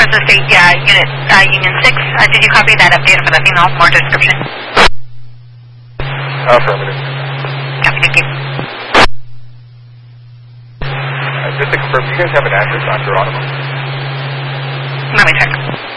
Fresno State, yeah, Unit Union 6. Did you copy that update for the female more description? Affirmative. Copy, thank you. Just to confirm, do you guys have an address on Geronimo? Let me check.